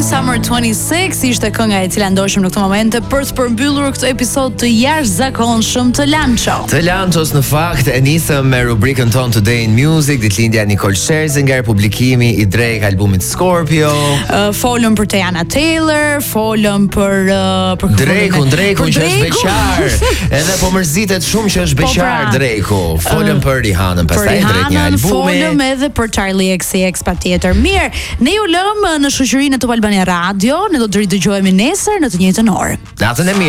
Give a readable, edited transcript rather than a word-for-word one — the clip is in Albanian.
Summer 26 ishte kënga e cila ndoshim në këtë moment për të përmbyllur këtë episod të jashtëzakonshëm të Lancho. Të Lanchos në fakt e nisëm me rubrikën tonë Today in Music, ditëlindja e Nicole Scherzinger, publikimi i Drake albumit Scorpio. Folëm për Teyana Taylor, folëm për Drake-un që është beqar. Edhe po mërzitet shumë që është beqar Drake-u. Folëm për Rihannën, pastaj drejt një albumi. Folëm edhe për Charlie XCX patjetër. Mirë, ne ju lëm në shoqërinë e Top Albania Radio, ne do të ridëgjohemi nesër në të njëjtën orë. Natën e mirë.